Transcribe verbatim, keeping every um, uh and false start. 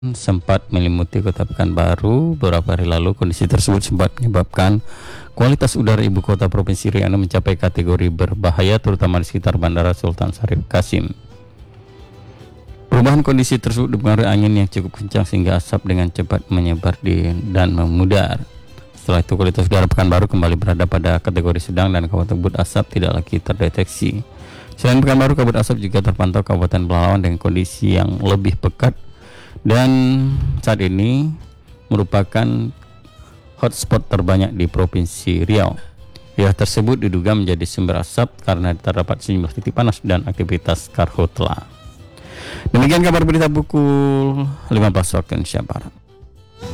sempat menyelimuti Kota Pekanbaru beberapa hari lalu. Kondisi tersebut sempat menyebabkan kualitas udara ibu kota Provinsi Riau mencapai kategori berbahaya, terutama di sekitar Bandara Sultan Syarif Kasim. Perubahan kondisi tersebut dipengaruhi angin yang cukup kencang sehingga asap dengan cepat menyebar di dan memudar. Setelah itu kualitas udara Pekanbaru kembali berada pada kategori sedang dan kabut asap tidak lagi terdeteksi. Selain Pekanbaru, kabut asap juga terpantau Kabupaten Pelalawan dengan kondisi yang lebih pekat dan saat ini merupakan hotspot terbanyak di Provinsi Riau. Wilayah tersebut diduga menjadi sumber asap karena terdapat sejumlah titik panas dan aktivitas karhutla. Demikian kabar berita pukul lima belas waktu Indonesia Barat.